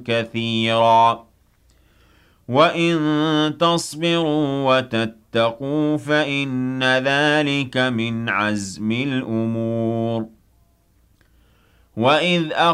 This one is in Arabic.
كثيرا وإن تصبروا وتتقوا فإن ذلك من عزم الأمور وإذ